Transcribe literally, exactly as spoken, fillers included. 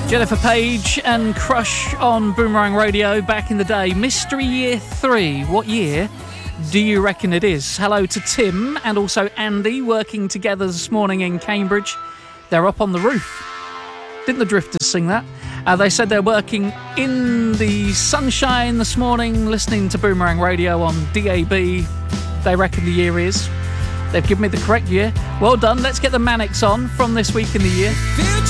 Jennifer Page and Crush on Boomerang Radio back in the day. Mystery Year three. What year do you reckon it is? Hello to Tim and also Andy working together this morning in Cambridge. They're up on the roof. Didn't the Drifters sing that? Uh, they said they're working in the sunshine this morning, listening to Boomerang Radio on D A B. They reckon the year is. They've given me the correct year. Well done. Let's get the Manics on from this week in the year.